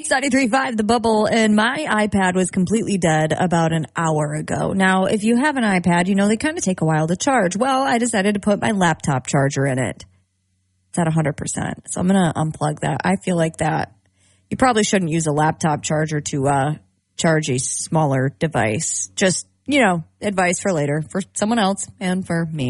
It's 93.5 The Bubble, and my iPad was completely dead about an hour ago. Now, if you have an iPad, you know they kind of take a while to charge. Well, I decided to put my laptop charger in it. It's at 100%. So I'm going to unplug that. I feel like that you probably shouldn't use a laptop charger to charge a smaller device. Just, advice for later for someone else and for me.